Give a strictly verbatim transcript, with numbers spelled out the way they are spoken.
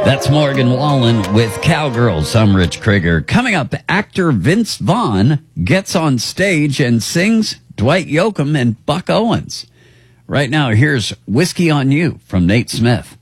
That's Morgan Wallen with Cowgirls. I'm Rich Krieger. Coming up, actor Vince Vaughn gets on stage and sings Dwight Yoakam and Buck Owens. Right now, here's Whiskey on You from Nate Smith.